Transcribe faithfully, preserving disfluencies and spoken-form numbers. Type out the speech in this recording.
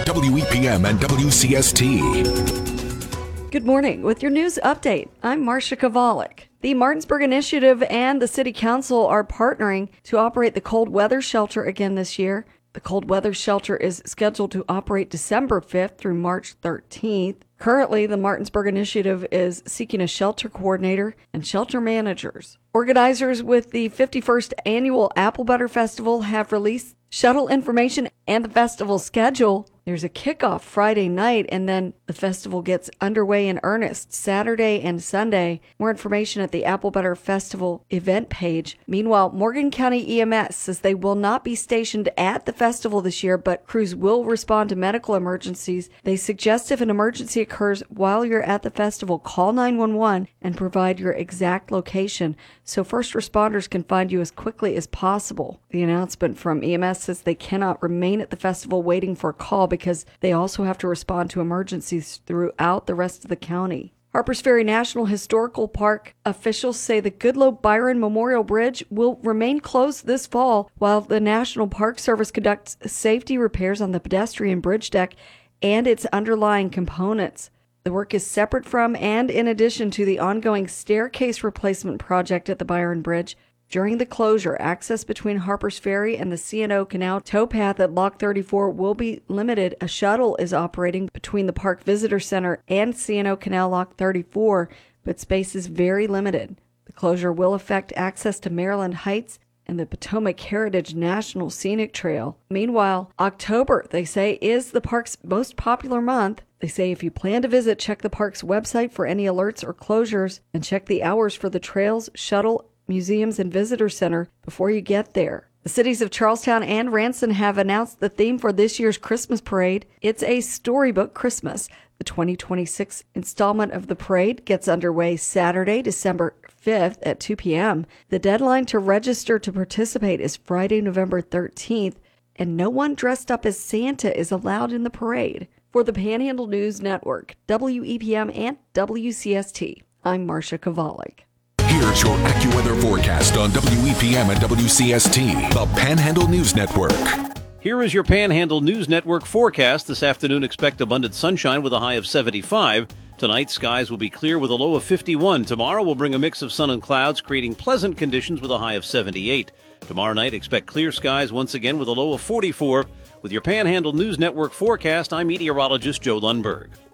W E P M and W C S T. Good morning. With your news update, I'm Marcia Kovalik. The Martinsburg Initiative and the City Council are partnering to operate the cold weather shelter again this year. The cold weather shelter is scheduled to operate December fifth through March thirteenth. Currently, the Martinsburg Initiative is seeking a shelter coordinator and shelter managers. Organizers with the fifty-first Annual Apple Butter Festival have released shuttle information and the festival schedule. There's a kickoff Friday night, and then the festival gets underway in earnest Saturday and Sunday. More information at the Apple Butter Festival event page. Meanwhile, Morgan County E M S says they will not be stationed at the festival this year, but crews will respond to medical emergencies. They suggest if an emergency occurs while you're at the festival, call nine one one and provide your exact location so first responders can find you as quickly as possible. The announcement from E M S says they cannot remain at the festival waiting for a call because they also have to respond to emergencies throughout the rest of the county. Harpers Ferry National Historical Park officials say the Goodloe Byron Memorial Bridge will remain closed this fall while the National Park Service conducts safety repairs on the pedestrian bridge deck and its underlying components. The work is separate from and in addition to the ongoing staircase replacement project at the Byron Bridge. During the closure, access between Harpers Ferry and the C and O Canal towpath at Lock thirty-four will be limited. A shuttle is operating between the Park Visitor Center and C and O Canal Lock thirty-four, but space is very limited. The closure will affect access to Maryland Heights and the Potomac Heritage National Scenic Trail. Meanwhile, October, they say, is the park's most popular month. They say if you plan to visit, check the park's website for any alerts or closures and check the hours for the trails, shuttle, museums, and visitor center before you get there. The cities of Charlestown and Ranson have announced the theme for this year's Christmas parade. It's a storybook Christmas. The twenty twenty-six installment of the parade gets underway Saturday, December fifth at two p.m. The deadline to register to participate is Friday, November thirteenth, and no one dressed up as Santa is allowed in the parade. For the Panhandle News Network, W E P M and W C S T, I'm Marcia Kovalik. Here's your AccuWeather forecast on W E P M and W C S T, the Panhandle News Network. Here is your Panhandle News Network forecast. This afternoon, expect abundant sunshine with a high of seventy-five. Tonight, skies will be clear with a low of fifty-one. Tomorrow will bring a mix of sun and clouds, creating pleasant conditions with a high of seventy-eight. Tomorrow night, expect clear skies once again with a low of forty-four. With your Panhandle News Network forecast, I'm meteorologist Joe Lundberg.